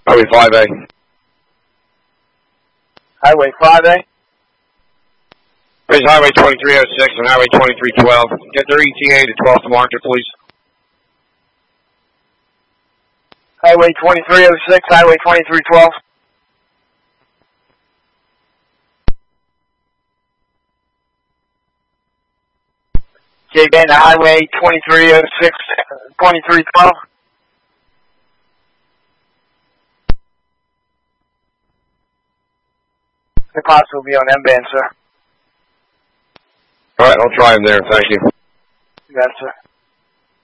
Highway 5A. Highway 5A. Please, Highway 2306 and Highway 2312. Get their ETA to 12th Market, please. Highway 2306, Highway 2312. Okay, again, Highway 2306, 2312. The class will be on M-band, sir. All right, I'll try him there. Thank you. You got it, sir.